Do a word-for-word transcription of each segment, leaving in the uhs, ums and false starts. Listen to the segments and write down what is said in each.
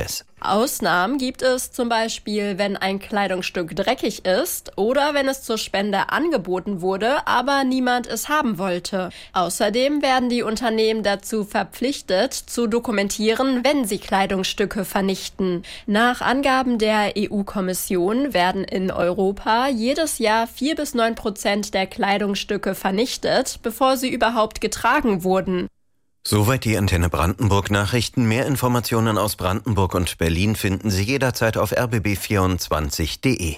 Prozess. Ausnahmen gibt es zum Beispiel, wenn ein Kleidungsstück dreckig ist oder wenn es zur Spende angeboten wurde, aber niemand es haben wollte. Außerdem werden die Unternehmen dazu verpflichtet, zu dokumentieren, wenn sie Kleidungsstücke vernichten. Nach Angaben der E U-Kommission werden in Europa jedes Jahr vier bis neun Prozent der Kleidungsstücke vernichtet, bevor sie überhaupt getragen wurden. Soweit die Antenne Brandenburg Nachrichten. Mehr Informationen aus Brandenburg und Berlin finden Sie jederzeit auf r b b vierundzwanzig punkt d e.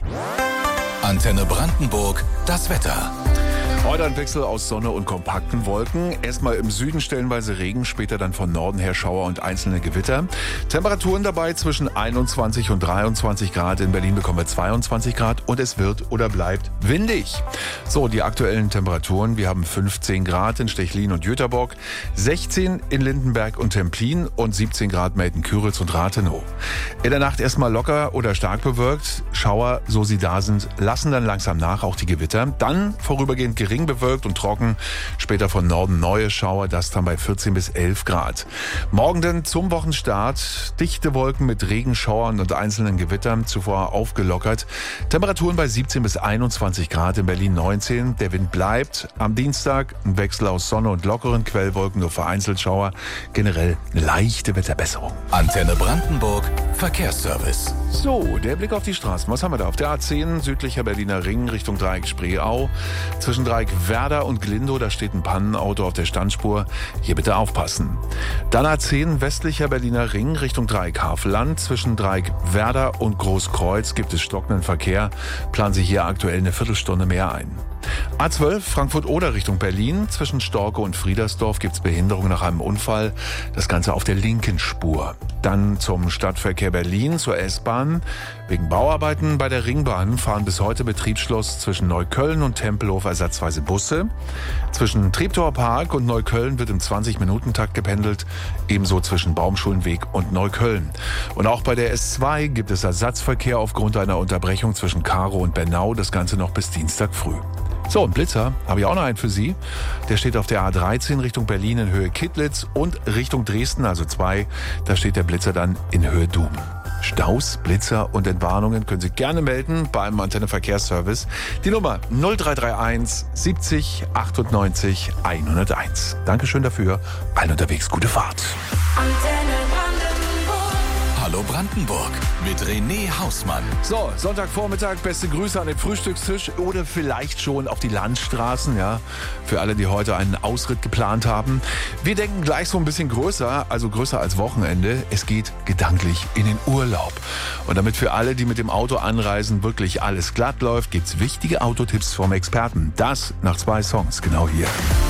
Antenne Brandenburg, das Wetter. Heute ein Wechsel aus Sonne und kompakten Wolken. Erstmal im Süden stellenweise Regen, später dann von Norden her Schauer und einzelne Gewitter. Temperaturen dabei zwischen einundzwanzig und dreiundzwanzig Grad. In Berlin bekommen wir zweiundzwanzig Grad und es wird oder bleibt windig. So, die aktuellen Temperaturen. Wir haben fünfzehn Grad in Stechlin und Jüterbock, sechzehn in Lindenberg und Templin und siebzehn Grad Melden-Küritz und Rathenow. In der Nacht erstmal locker oder stark bewölkt. Schauer, so sie da sind, lassen dann langsam nach, auch die Gewitter. Dann vorübergehend gering bewölkt und trocken. Später von Norden neue Schauer, das dann bei vierzehn bis elf Grad. Morgen dann zum Wochenstart dichte Wolken mit Regenschauern und einzelnen Gewittern, zuvor aufgelockert. Temperaturen bei siebzehn bis einundzwanzig Grad, in Berlin neunzehn. Der Wind bleibt. Am Dienstag ein Wechsel aus Sonne und lockeren Quellwolken, nur vereinzelt Schauer. Generell eine leichte Wetterbesserung. Antenne Brandenburg, Verkehrsservice. So, der Blick auf die Straßen. Was haben wir da? Auf der A zehn, südlicher Berliner Ring, Richtung Dreieck Spreeau. Zwischen Dreieck Werder und Glindow, da steht ein Pannenauto auf der Standspur. Hier bitte aufpassen. Dann A zehn, westlicher Berliner Ring, Richtung Dreieck Havelland. Zwischen Dreieck Werder und Großkreuz gibt es stockenden Verkehr. Planen Sie hier aktuell eine Viertelstunde mehr ein. A zwölf, Frankfurt-Oder Richtung Berlin. Zwischen Storke und Friedersdorf gibt es Behinderung nach einem Unfall. Das Ganze auf der linken Spur. Dann zum Stadtverkehr Berlin, zur S-Bahn. Wegen Bauarbeiten bei der Ringbahn fahren bis heute Betriebsschluss zwischen Neukölln und Tempelhof ersatzweise Busse. Zwischen Treptower Park und Neukölln wird im zwanzig-Minuten-Takt gependelt. Ebenso zwischen Baumschulenweg und Neukölln. Und auch bei der S zwei gibt es Ersatzverkehr aufgrund einer Unterbrechung zwischen Karow und Bernau. Das Ganze noch bis Dienstag früh. So, ein Blitzer habe ich auch noch einen für Sie. Der steht auf der A dreizehn Richtung Berlin in Höhe Kittlitz und Richtung Dresden, also zwei. Da steht der Blitzer dann in Höhe Dum. Staus, Blitzer und Entwarnungen können Sie gerne melden beim Antenne Verkehrsservice. Die Nummer null drei drei eins siebzig achtundneunzig hunderteins. Dankeschön dafür. Allen unterwegs, gute Fahrt. Antenne Brandenburg. Hallo Brandenburg mit René Hausmann. So, Sonntagvormittag, beste Grüße an den Frühstückstisch oder vielleicht schon auf die Landstraßen, ja, für alle, die heute einen Ausritt geplant haben. Wir denken gleich so ein bisschen größer, also größer als Wochenende. Es geht gedanklich in den Urlaub. Und damit für alle, die mit dem Auto anreisen, wirklich alles glatt läuft, gibt's wichtige Autotipps vom Experten. Das nach zwei Songs, genau hier.